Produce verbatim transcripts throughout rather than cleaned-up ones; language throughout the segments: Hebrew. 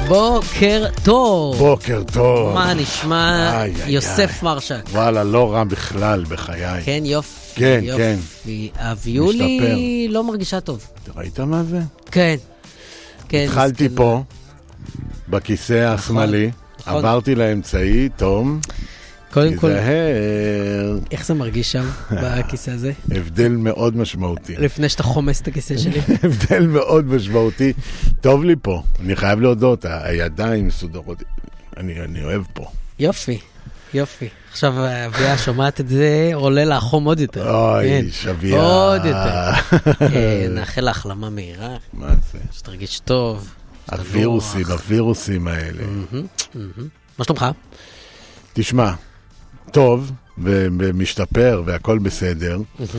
בוקר טוב. בוקר טוב. מה נשמע? איי, איי, יוסף איי. מרשק. וואלה, לא רע בכלל בחיי. כן, יופי. כן, יופי. אביולי לא מרגישה טוב. ראית מה זה? כן. כן. התחלתי פה, בכיסא השמאלי, נכון. עברתי לאמצעי, תום, קודם כל, תיזהר. איך זה מרגיש שם, בכיסא הזה? הבדל מאוד משמעותי. לפני שאתה חומס את הכיסא שלי. הבדל מאוד משמעותי. טוב לי פה, אני חייב להודות, הידיים מסודרות. אני, אני אוהב פה. יופי, יופי. עכשיו אביה שומעת את זה, עולה לחום עוד יותר. אוי, שביה. עוד יותר. נאחל לה החלמה מהירה. מה זה? שתרגיש טוב. הווירוסים, הווירוסים האלה. מה שלומך? תשמע, טוב, ומשתפר, והכל בסדר.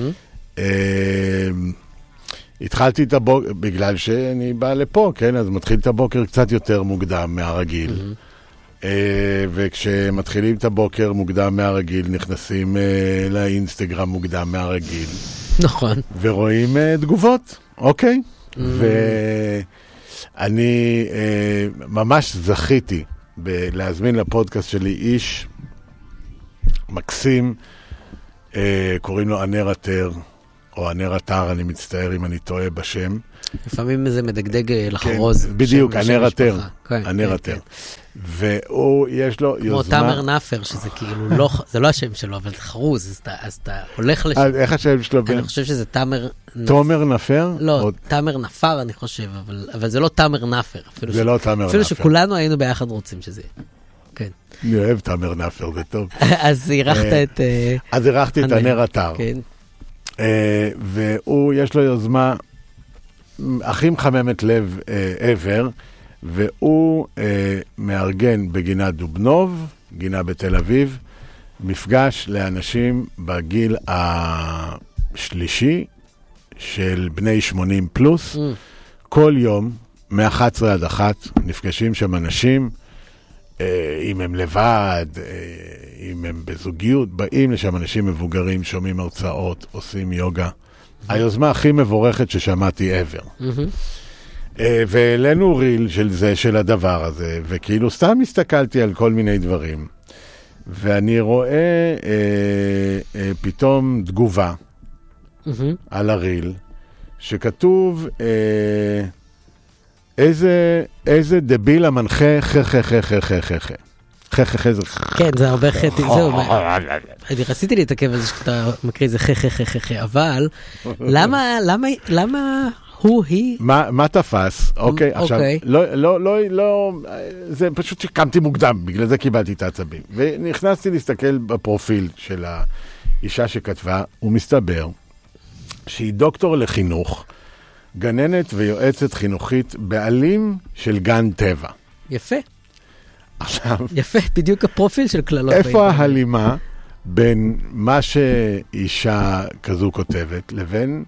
התחלתי את הבוקר, בגלל שאני בא לפה, כן? אז מתחיל את הבוקר קצת יותר מוקדם מהרגיל. וכשמתחילים את הבוקר מוקדם מהרגיל, נכנסים לאינסטגרם מוקדם מהרגיל. נכון. ורואים תגובות, אוקיי? ואני ממש זכיתי להזמין לפודקאסט שלי איש מקסים, קוראים לו ענר עטר, או ענר עטר, אני מצטער אם אני טועה בשם. לפעמים זה מדגדג לחרוז. בדיוק, ענר עטר, ענר עטר. והוא, יש לו יוזמה... כמו תאמר נאפר, שזה כאילו לא, זה לא השם שלו, אבל זה חרוז, אז אתה הולך לשם. איך השם שלו? אני חושב שזה תאמר... תומר נאפר? לא, תאמר נאפר אני חושב, אבל זה לא תאמר נאפר. זה לא תאמר נאפר. אפילו שכולנו היינו ביחד רוצים שזה יהיה. כן. אני אוהב תאמר נאפר, זה טוב. אז אירחת את... אז אירחתי את ענר עטר. כן. והוא, יש לו יוזמה הכי מחממת לב ever, והוא מארגן בגינת דובנוב, גינה בתל אביב, מפגש לאנשים בגיל השלישי של בני שמונים פלוס. Mm. כל יום, מ-אחת עשרה עד אחת, נפגשים שם אנשים, אם הם לבד, אם הם בזוגיות, באים לשם אנשים מבוגרים, שומעים הרצאות, עושים יוגה. היוזמה הכי מבורכת ששמעתי ever. והעלינו ריל של זה, של הדבר הזה, וכאילו סתם הסתכלתי על כל מיני דברים. ואני רואה פתאום תגובה על הריל, שכתוב... איזה, איזה דביל המנחה חה חה חה חה חה חה חה. חה חה חה זה... כן, זה הרבה חטי, זהו. אני רציתי להתעכב על זה שאתה מקריא זה חה חה חה חה חה, אבל למה, למה, למה הוא, היא? מה תפס? אוקיי, עכשיו, לא, לא, לא, לא, זה פשוט שקמתי מוקדם, בגלל זה קיבלתי את העצבים. ונכנסתי להסתכל בפרופיל של האישה שכתבה, ומסתבר שהיא דוקטור לחינוך, גננת ויועצת חינוכית בעלים של גן טבע. יפה. עכשיו... יפה, בדיוק הפרופיל של כללות. איפה ההלימה בין מה שאישה כזו כותבת לבין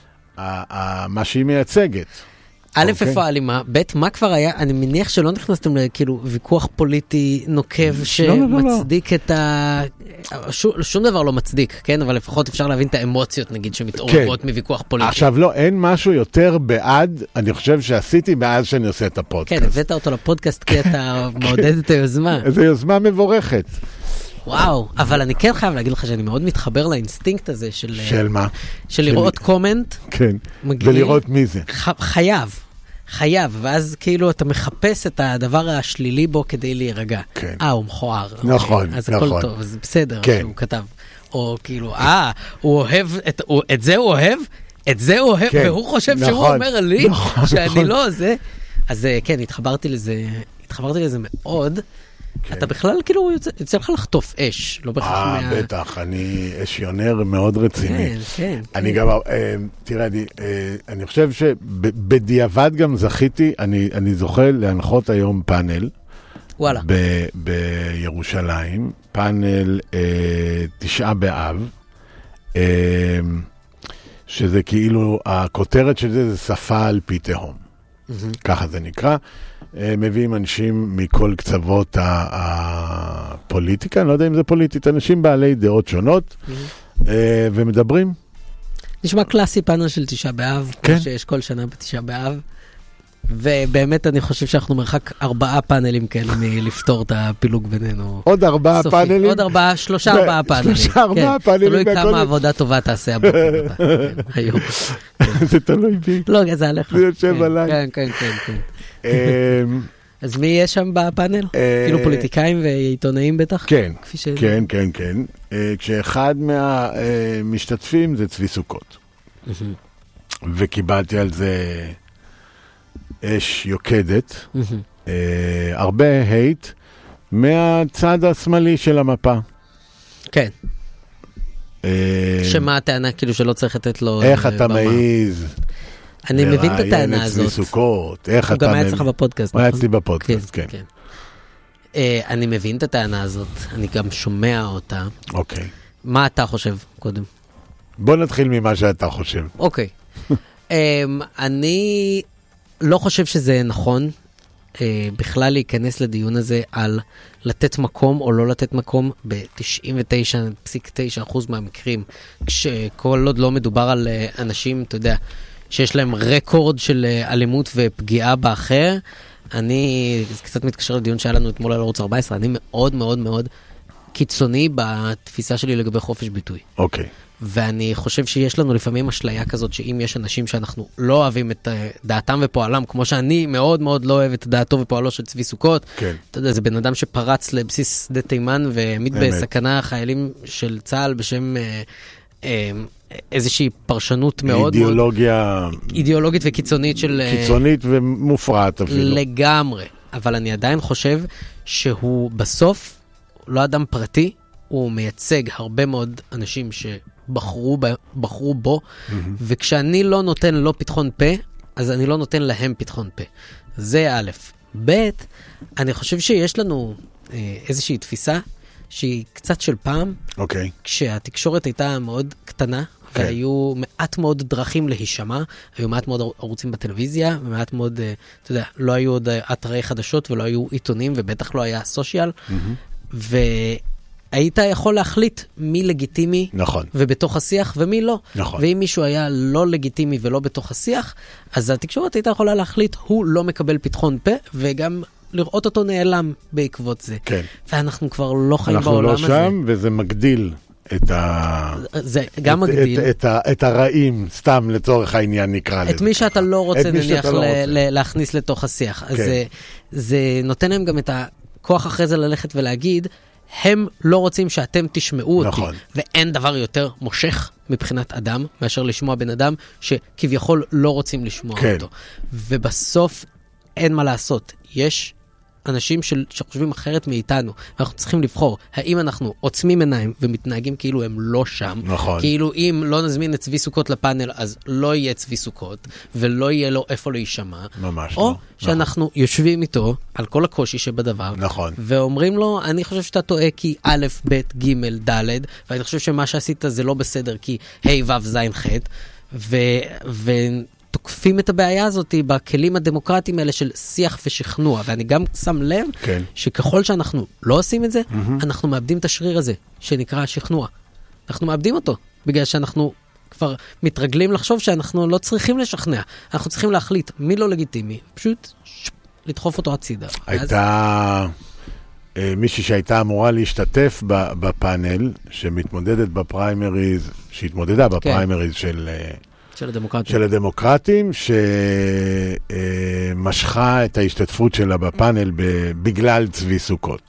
מה שהיא מייצגת? א', איפה ההלימה? ב', מה כבר היה? אני מניח שלא נכנסתם לכאילו ויכוח פוליטי נוקב שמצדיק את ה... שום דבר לא מצדיק, כן? אבל לפחות אפשר להבין את האמוציות, נגיד, שמתעוררות מוויכוח פוליטי. עכשיו לא, אין משהו יותר בעד, אני חושב שעשיתי מאז שאני עושה את הפודקאסט. כן, הבאת אותו לפודקאסט כי אתה מעודד את היוזמה. זו יוזמה מבורכת. וואו, אבל אני כן חייב להגיד לך שאני מאוד מתחבר לאינסטינקט הזה של... של מה? של לראות קומנט. כן, ולראות מי זה. חייב. חייב, ואז כאילו אתה מחפש את הדבר השלילי בו כדי להירגע. כן. אה, הוא מכוער. נכון, אז נכון. אז הכל טוב, זה בסדר כן. שהוא כתב. או כאילו, אה, הוא אוהב, את, הוא, את זה הוא אוהב, את זה הוא אוהב, כן. והוא חושב נכון, שהוא אומר לי, נכון, שאני נכון. לא זה. אז כן, התחברתי לזה, התחברתי לזה מאוד. כן. אתה בכלל כאילו יוצא, יוצא לך לחטוף אש, לא בכלל אה, מה... בטח, אני אשיונר מאוד רציני. כן, כן. אני כן. גם, אה, תראה, אני, אה, אני חושב שבדיעבד גם זכיתי, אני, אני זוכה להנחות היום פאנל. וואלה. ב, בירושלים, פאנל אה, תשעה באב, אה, שזה כאילו, הכותרת של זה זה שפה על פי תהום. Mm-hmm. ככה זה נקרא. מביאים אנשים מכל קצוות הפוליטיקה, אני לא יודע אם זה פוליטית, אנשים בעלי דעות שונות, ומדברים. נשמע קלאסי פאנל של תשעה באב, כמו שיש כל שנה בתשעה באב. ובאמת אני חושב שאנחנו מרחק ארבעה פאנלים כאלה מלפתור את הפילוג בינינו. עוד ארבעה פאנלים? עוד ארבעה, שלושה ארבעה פאנלים. שלושה ארבעה פאנלים. תלוי כמה עבודה טובה תעשה הבוקר הבא. היום. זה תלוי בי. לא, זה עליך. זה יושב עליי. כן, כן, כן. אז מי יש שם בפאנל? כאילו פוליטיקאים ועיתונאים בטח? כן, כן, כן, כן. כשאחד מהמשתתפים זה צבי סוכות. וקיבלתי על זה אש יוקדת, הרבה הייט, מהצד השמאלי של המפה. כן. שמה הטענה, כאילו שלא צריך לתת לו במה? איך אתה מעיז? אני מבין את הטענה הזאת. צבי סוכות, איך אתה... הוא גם היה אצלך בפודקאסט. הוא היה אצלי בפודקאסט, כן. אני מבין את הטענה הזאת, אני גם שומע אותה. אוקיי. מה אתה חושב קודם? בוא נתחיל ממה שאתה חושב. אוקיי. אני לא חושב שזה נכון בכלל להיכנס לדיון הזה על לתת מקום או לא לתת מקום ב-תשעים ותשע נקודה תשע אחוז מהמקרים, כשכל עוד לא מדובר על אנשים, אתה יודע, שיש להם רקורד של אלימות ופגיעה באחר. אני קצת מתקשר לדיון שהיה לנו אתמול על ערוץ ארבע עשרה, אני מאוד מאוד מאוד קיצוני בתפיסה שלי לגבי חופש ביטוי. אוקיי. Okay. ואני חושב שיש לנו לפעמים אשליה כזאת, שאם יש אנשים שאנחנו לא אוהבים את דעתם ופועלם, כמו שאני מאוד מאוד לא אוהב את דעתו ופועלו של צבי סוכות, כן. אתה יודע, זה בן אדם שפרץ לבסיס שדה תימן, והעמיד בסכנה חיילים של צה"ל בשם אה, אה, איזושהי פרשנות מאוד אידיאולוגיה... מאוד... אידיאולוגית וקיצונית של... קיצונית ומופרעת אפילו. לגמרי. אבל אני עדיין חושב שהוא בסוף לא אדם פרטי, הוא מייצג הרבה מאוד אנשים שבחרו ב, בחרו בו, mm-hmm. וכשאני לא נותן לו פתחון פה, אז אני לא נותן להם פתחון פה. זה א'. ב', אני חושב שיש לנו אה, איזושהי תפיסה שהיא קצת של פעם, אוקיי. כשהתקשורת הייתה מאוד קטנה, okay. והיו מעט מאוד דרכים להישמע, היו מעט מאוד ערוצים בטלוויזיה, ומעט מאוד, אה, אתה יודע, לא היו עוד אתרי חדשות, ולא היו עיתונים, ובטח לא היה סושיאל, mm-hmm. ו... היית יכול להחליט מי לגיטימי נכון. ובתוך השיח ומי לא. נכון. ואם מישהו היה לא לגיטימי ולא בתוך השיח, אז התקשורת הייתה יכולה להחליט, הוא לא מקבל פתחון פה, וגם לראות אותו נעלם בעקבות זה. כן. ואנחנו כבר לא חיים בעולם הזה. אנחנו לא שם, וזה מגדיל את ה... זה גם את, מגדיל. את, את, את, את הרעים, סתם לצורך העניין נקרא לזה. את מי שאתה לא רוצה נניח לא ל- רוצה. ל- להכניס לתוך השיח. כן. אז זה, זה נותן להם גם את הכוח אחרי זה ללכת ולהגיד, הם לא רוצים שאתם תשמעו אותי. נכון. ואין דבר יותר מושך מבחינת אדם, מאשר לשמוע בן אדם שכביכול לא רוצים לשמוע כן. אותו. ובסוף אין מה לעשות. יש אנשים של, שחושבים אחרת מאיתנו, ואנחנו צריכים לבחור, האם אנחנו עוצמים עיניים ומתנהגים כאילו הם לא שם, נכון. כאילו אם לא נזמין את צבי סוכות לפאנל, אז לא יהיה צבי סוכות, ולא יהיה לו איפה להישמע, ממש או לא. שאנחנו נכון. יושבים איתו על כל הקושי שבדבר, נכון. ואומרים לו, אני חושב שאתה טועה כי א', ב', ג', ד', ואני חושב שמה שעשית זה לא בסדר כי ה', ו', ז', ח', ו... ו... תוקפים את הבעיה הזאת בכלים הדמוקרטיים האלה של שיח ושכנוע, ואני גם שם לב כן. שככל שאנחנו לא עושים את זה, mm-hmm. אנחנו מאבדים את השריר הזה, שנקרא שכנוע. אנחנו מאבדים אותו, בגלל שאנחנו כבר מתרגלים לחשוב שאנחנו לא צריכים לשכנע, אנחנו צריכים להחליט מי לא לגיטימי, פשוט לדחוף אותו הצידה. הייתה ואז... מישהי שהייתה אמורה להשתתף בפאנל, שמתמודדת בפריימריז, שהתמודדה בפריימריז כן. של... של הדמוקרטים. של הדמוקרטים, שמשכה את ההשתתפות שלה בפאנל בגלל צבי סוכות.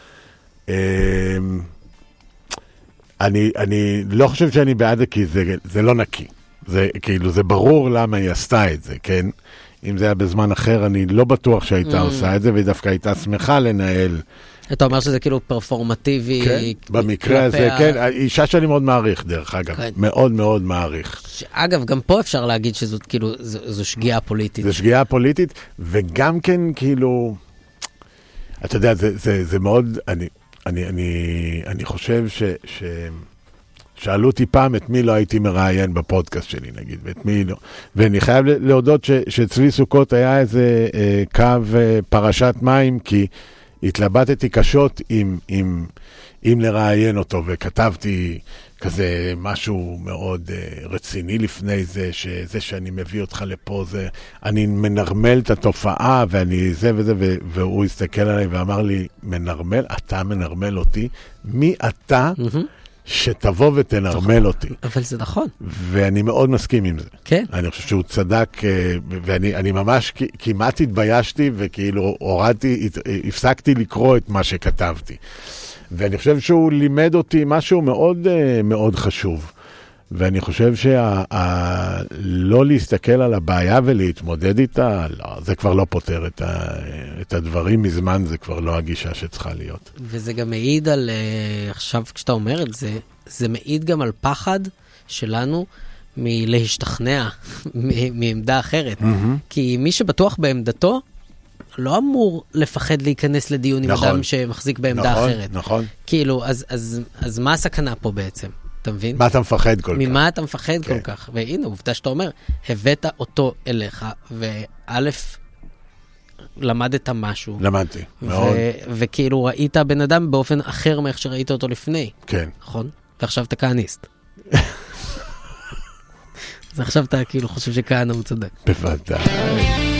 אני, אני לא חושב שאני בעד זה, כי זה, זה לא נקי. זה, כאילו, זה ברור למה היא עשתה את זה, כן? אם זה היה בזמן אחר, אני לא בטוח שהייתה mm. עושה את זה, ודווקא הייתה שמחה לנהל. אתה אומר שזה כאילו פרפורמטיבי. כן, במקרה הזה, כן. אישה שאני מאוד מעריך, דרך אגב. מאוד מאוד מעריך. אגב, גם פה אפשר להגיד שזאת כאילו, זו שגיאה פוליטית. זו שגיאה פוליטית, וגם כן כאילו, אתה יודע, זה, זה, זה מאוד, אני, אני, אני, אני חושב ש, ש, שאלו אותי פעם את מי לא הייתי מראיין בפודקאסט שלי, נגיד, ואת מי לא. ואני חייב להודות ש, שצבי סוכות היה איזה אה, קו אה, פרשת מים, כי התלבטתי קשות אם, אם, אם לראיין אותו, וכתבתי כזה משהו מאוד uh, רציני לפני זה, שזה שאני מביא אותך לפה, זה, אני מנרמל את התופעה, ואני זה וזה, ו, והוא הסתכל עליי ואמר לי, מנרמל? אתה מנרמל אותי? מי אתה mm-hmm. שתבוא ותנרמל נכון. אותי? אבל זה נכון. ואני מאוד מסכים עם זה. כן. אני חושב שהוא צדק, ואני אני ממש כמעט התביישתי, וכאילו הורדתי, הפסקתי לקרוא את מה שכתבתי. ואני חושב שהוא לימד אותי משהו מאוד מאוד חשוב. ואני חושב שלא להסתכל על הבעיה ולהתמודד איתה, לא, זה כבר לא פותר את, ה, את הדברים מזמן, זה כבר לא הגישה שצריכה להיות. וזה גם מעיד על, עכשיו כשאתה אומר את זה, זה מעיד גם על פחד שלנו מלהשתכנע מעמדה אחרת. Mm-hmm. כי מי שבטוח בעמדתו, לא אמור לפחד להיכנס לדיון נכון. עם אדם שמחזיק בעמדה נכון, אחרת. נכון. כאילו, אז, אז, אז מה הסכנה פה בעצם? אתה מבין? מה אתה מפחד כל כך? ממה אתה מפחד כל כך? והנה, עובדה שאתה אומר, הבאת אותו אליך, וא', למדת משהו. למדתי, מאוד. וכאילו ראית בן אדם באופן אחר מאיך שראית אותו לפני. כן. נכון? ועכשיו אתה כהניסט. אז עכשיו אתה כאילו חושב שכהנה הוא צדק. בוודאי.